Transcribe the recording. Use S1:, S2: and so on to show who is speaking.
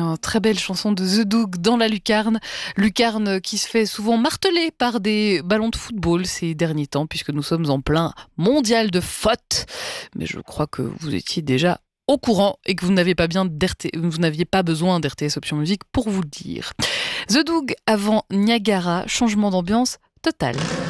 S1: très belle chanson de The Doug dans la lucarne. Lucarne qui se fait souvent marteler par des ballons de football ces derniers temps, puisque nous sommes en plein mondial de faute. Mais je crois que vous étiez déjà au courant et que vous n'aviez pas besoin d'RTS Option Musique pour vous le dire. The Doug avant Niagara, changement d'ambiance total.